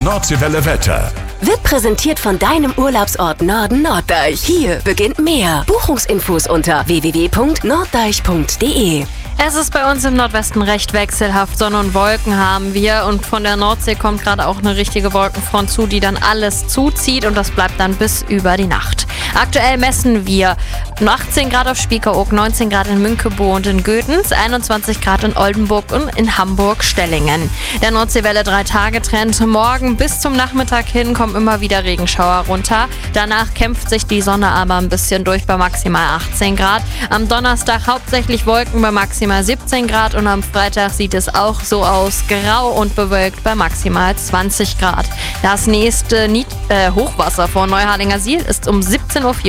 Nordseewelle Wetter wird präsentiert von deinem Urlaubsort Norden Norddeich. Hier beginnt mehr. Buchungsinfos unter www.norddeich.de. Es ist bei uns im Nordwesten recht wechselhaft. Sonne und Wolken haben wir und von der Nordsee kommt gerade auch eine richtige Wolkenfront zu, die dann alles zuzieht und das bleibt dann bis über die Nacht. Aktuell messen wir 18 Grad auf Spiekeroog, 19 Grad in Münkebo und in Götens, 21 Grad in Oldenburg und in Hamburg-Stellingen. Der Nordseewelle 3-Tage-Trend. Morgen bis zum Nachmittag hin kommen immer wieder Regenschauer runter. Danach kämpft sich die Sonne aber ein bisschen durch bei maximal 18 Grad. Am Donnerstag hauptsächlich Wolken bei maximal 17 Grad und am Freitag sieht es auch so aus, grau und bewölkt bei maximal 20 Grad. Das nächste Hochwasser vor Neuharlingersiel ist um 17:44 Uhr.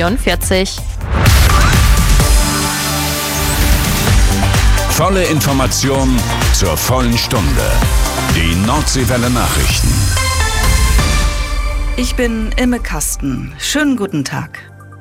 Volle Information zur vollen Stunde. Die Nordseewelle Nachrichten. Ich bin Imme Kasten. Schönen guten Tag.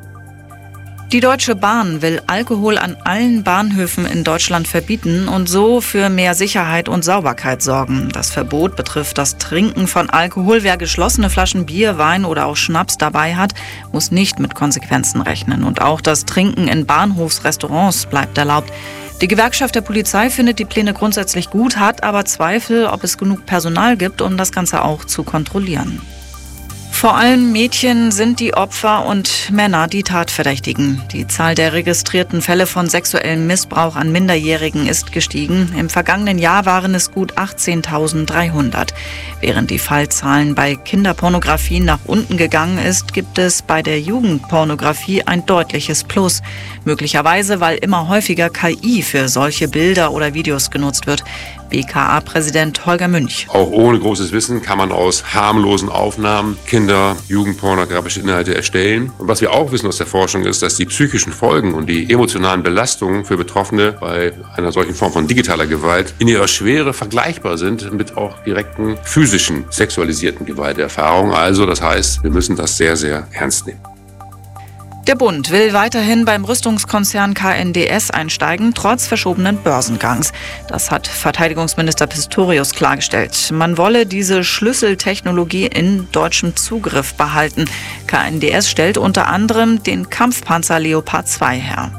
Die Deutsche Bahn will Alkohol an allen Bahnhöfen in Deutschland verbieten und so für mehr Sicherheit und Sauberkeit sorgen. Das Verbot betrifft das Trinken von Alkohol. Wer geschlossene Flaschen Bier, Wein oder auch Schnaps dabei hat, muss nicht mit Konsequenzen rechnen. Und auch das Trinken in Bahnhofsrestaurants bleibt erlaubt. Die Gewerkschaft der Polizei findet die Pläne grundsätzlich gut, hat aber Zweifel, ob es genug Personal gibt, um das Ganze auch zu kontrollieren. Vor allem Mädchen sind die Opfer und Männer die Tatverdächtigen. Die Zahl der registrierten Fälle von sexuellem Missbrauch an Minderjährigen ist gestiegen. Im vergangenen Jahr waren es gut 18.300. Während die Fallzahlen bei Kinderpornografie nach unten gegangen ist, gibt es bei der Jugendpornografie ein deutliches Plus. Möglicherweise, weil immer häufiger KI für solche Bilder oder Videos genutzt wird. BKA-Präsident Holger Münch. Auch ohne großes Wissen kann man aus harmlosen Aufnahmen Kinder- jugendpornografische Inhalte erstellen. Und was wir auch wissen aus der Forschung ist, dass die psychischen Folgen und die emotionalen Belastungen für Betroffene bei einer solchen Form von digitaler Gewalt in ihrer Schwere vergleichbar sind mit auch direkten physischen, sexualisierten Gewalterfahrungen. Also das heißt, wir müssen das sehr, sehr ernst nehmen. Der Bund will weiterhin beim Rüstungskonzern KNDS einsteigen, trotz verschobenen Börsengangs. Das hat Verteidigungsminister Pistorius klargestellt. Man wolle diese Schlüsseltechnologie in deutschem Zugriff behalten. KNDS stellt unter anderem den Kampfpanzer Leopard 2 her.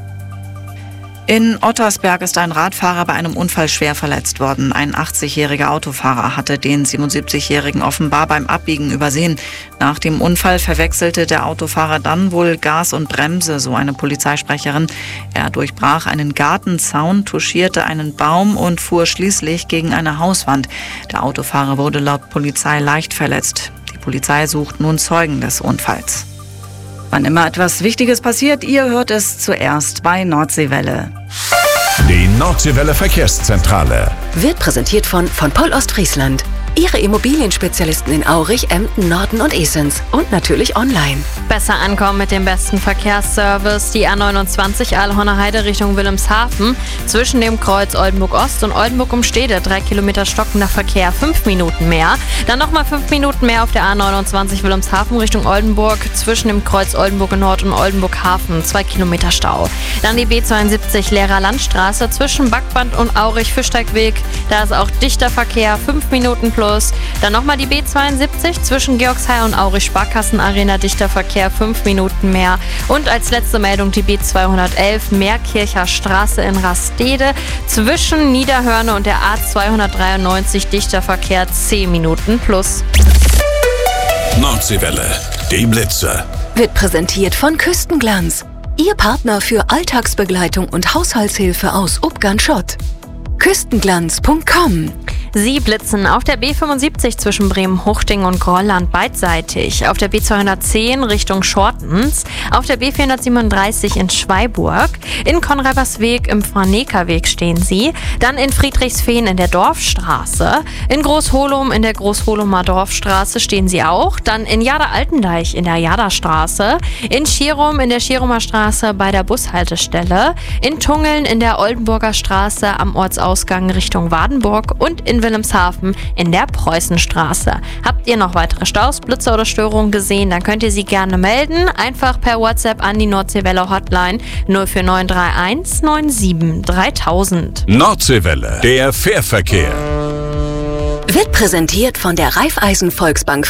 In Ottersberg ist ein Radfahrer bei einem Unfall schwer verletzt worden. Ein 80-jähriger Autofahrer hatte den 77-jährigen offenbar beim Abbiegen übersehen. Nach dem Unfall verwechselte der Autofahrer dann wohl Gas und Bremse, so eine Polizeisprecherin. Er durchbrach einen Gartenzaun, touchierte einen Baum und fuhr schließlich gegen eine Hauswand. Der Autofahrer wurde laut Polizei leicht verletzt. Die Polizei sucht nun Zeugen des Unfalls. Wann immer etwas Wichtiges passiert, ihr hört es zuerst bei Nordseewelle. Die Nordseewelle Verkehrszentrale Wird präsentiert von Poll Ostfriesland. Ihre Immobilienspezialisten in Aurich, Emden, Norden und Esens. Und natürlich online. Besser ankommen mit dem besten Verkehrsservice. Die A29 Aalhorner Heide Richtung Wilhelmshaven. Zwischen dem Kreuz Oldenburg Ost und Oldenburg Umstede 3 Kilometer stockender Verkehr, 5 Minuten mehr. Dann nochmal 5 Minuten mehr auf der A29 Wilhelmshaven Richtung Oldenburg. Zwischen dem Kreuz Oldenburg Nord und Oldenburg Hafen 2 Kilometer Stau. Dann die B72 Lehrer Landstraße zwischen Backband und Aurich-Fischsteigweg. Da ist auch dichter Verkehr, 5 Minuten plus. Dann nochmal die B72 zwischen Georgshai und Aurich Sparkassen-Arena, dichter Verkehr, 5 Minuten mehr. Und als letzte Meldung die B211 Meerkircher Straße in Rastede zwischen Niederhörne und der A293, dichter Verkehr, 10 Minuten plus. Nordseewelle, die Blitze. Wird präsentiert von Küstenglanz. Ihr Partner für Alltagsbegleitung und Haushaltshilfe aus Ubgern-Schott. Küstenglanz.com. Sie blitzen auf der B75 zwischen Bremen-Huchting und Grolland beidseitig, auf der B210 Richtung Schortens, auf der B437 in Schweiburg, in Konrabersweg im Franekerweg stehen Sie, dann in Friedrichsfehn in der Dorfstraße, in Großholum in der Großholumer Dorfstraße stehen Sie auch, dann in Jada-Altendeich in der Jadastraße, in Schierum in der Schierumer Straße bei der Bushaltestelle, in Tungeln in der Oldenburger Straße am Ortsausgang Richtung Wadenburg und in Wilhelmshaven in der Preußenstraße. Habt ihr noch weitere Staus, Blitze oder Störungen gesehen, dann könnt ihr sie gerne melden. Einfach per WhatsApp an die Nordseewelle Hotline 04931 97 3000. Nordseewelle, der Fährverkehr. Wird präsentiert von der Raiffeisen Volksbank